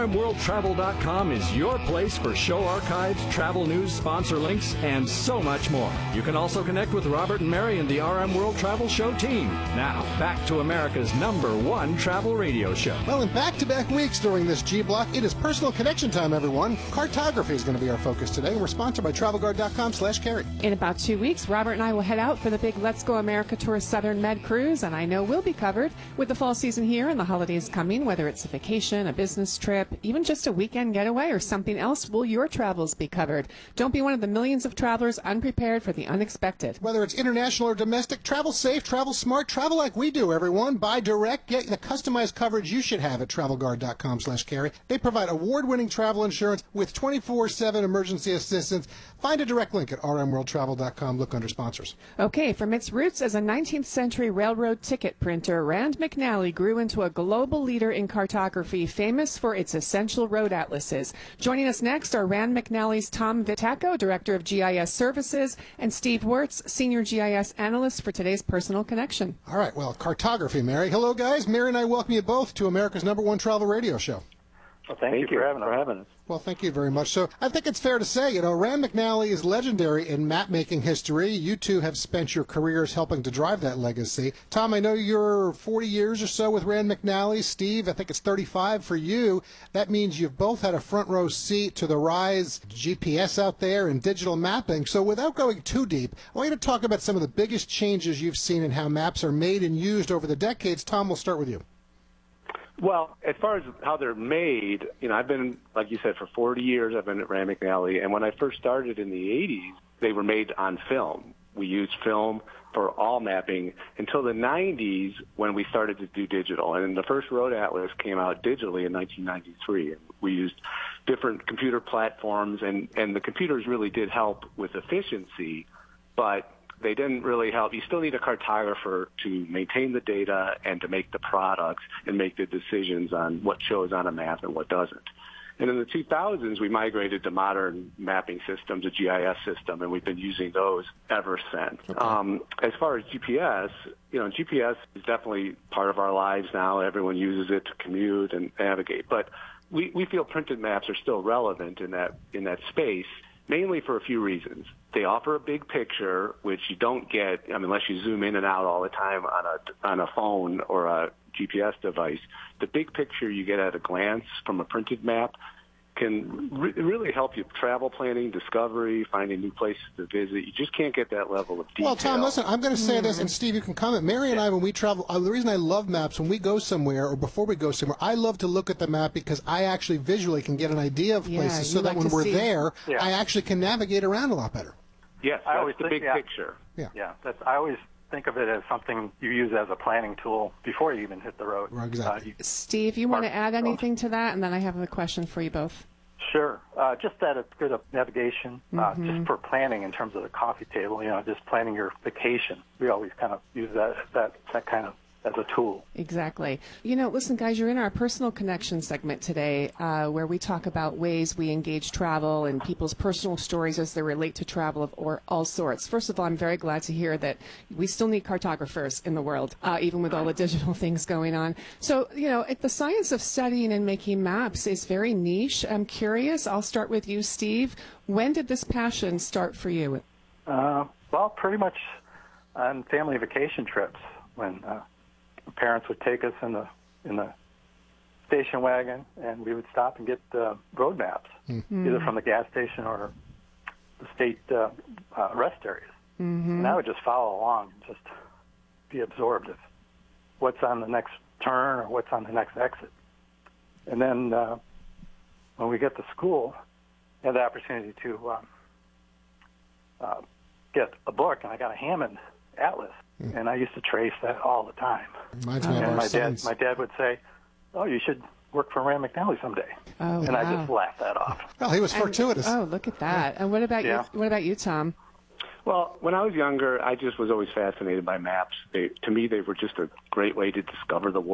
rmworldtravel.com is your place for show archives, travel news, sponsor links, and so much more. You can also connect with Robert and Mary and the RM World Travel Show team. Now, back to America's #1 travel radio show. Well, in back-to-back weeks during this G-Block, it is personal connection time, everyone. Cartography is going to be our focus today, and we're sponsored by TravelGuard.com/Carrie. In about 2 weeks, Robert and I will head out for the big Let's Go America Tour Southern Med Cruise, and I know we'll be covered with the fall season here and the holidays coming, whether it's a vacation, a business trip, even just a weekend getaway or something else. Will your travels be covered? Don't be one of the millions of travelers unprepared for the unexpected. Whether it's international or domestic, travel safe, travel smart, travel like we do, everyone. Buy direct, get the customized coverage you should have at TravelGuard.com/Carrie. They provide award-winning travel insurance with 24/7 emergency assistance. Find a direct link at rmworldtravel.com. Look under sponsors. Okay, from its roots as a 19th century railroad ticket printer, Rand McNally grew into a global leader in cartography, famous for its essential road atlases. Joining us next are Rand McNally's Tom Vitacco, Director of GIS Services, and Steve Wirtz, Senior GIS Analyst for today's Personal Connection. All right, well, cartography, Mary. Hello, guys. Mary and I welcome you both to America's #1 travel radio show. Well, thank you for having us. Well, thank you very much. So I think it's fair to say, Rand McNally is legendary in map-making history. You two have spent your careers helping to drive that legacy. Tom, I know you're 40 years or so with Rand McNally. Steve, I think it's 35 for you. That means you've both had a front-row seat to the rise of GPS out there and digital mapping. So without going too deep, I want you to talk about some of the biggest changes you've seen in how maps are made and used over the decades. Tom, we'll start with you. Well, as far as how they're made, I've been, like you said, for 40 years I've been at Rand McNally, and when I first started in the 80s, they were made on film. We used film for all mapping until the 90s when we started to do digital. And the first road atlas came out digitally in 1993. And we used different computer platforms, and the computers really did help with efficiency, but they didn't really help. You still need a cartographer to maintain the data and to make the products and make the decisions on what shows on a map and what doesn't. And in the 2000s, we migrated to modern mapping systems, a GIS system, and we've been using those ever since. Okay. As far as GPS, GPS is definitely part of our lives now. Everyone uses it to commute and navigate. But we feel printed maps are still relevant in that space, mainly for a few reasons. They offer a big picture, which you don't get unless you zoom in and out all the time on a phone or a GPS device. The big picture you get at a glance from a printed map can really help you travel planning, discovery, finding new places to visit. You just can't get that level of detail. Well, Tom, listen, I'm going to say this, and Steve, you can comment. Mary and I, when we travel, the reason I love maps, when we go somewhere or before we go somewhere, I love to look at the map because I actually visually can get an idea of places so that when we're there, I actually can navigate around a lot better. Yes, that's the big picture. Yeah, I always think of it as something you use as a planning tool before you even hit the road. Right, exactly. Steve, you want to add anything to that? And then I have a question for you both. Sure. Just that it's good navigation, just for planning in terms of the coffee table, just planning your vacation. We always kind of use that kind of as a tool. Exactly. Listen, guys, you're in our personal connection segment today where we talk about ways we engage travel and people's personal stories as they relate to travel of all sorts. First of all, I'm very glad to hear that we still need cartographers in the world, even with all the digital things going on. So, the science of studying and making maps is very niche. I'm curious. I'll start with you, Steve. When did this passion start for you? Well, pretty much on family vacation trips when parents would take us in the station wagon, and we would stop and get road maps, either from the gas station or the state rest areas. And I would just follow along and just be absorbed of what's on the next turn or what's on the next exit. And then when we get to school, I had the opportunity to get a book, and I got a Hammond Atlas. And I used to trace that all the time. And my dad would say, "Oh, you should work for Rand McNally someday." Oh, and wow. I just laughed that off. Well, he was fortuitous. Oh, look at that. And what about you? What about you, Tom? Well, when I was younger, I just was always fascinated by maps. To me, they were just a great way to discover the world.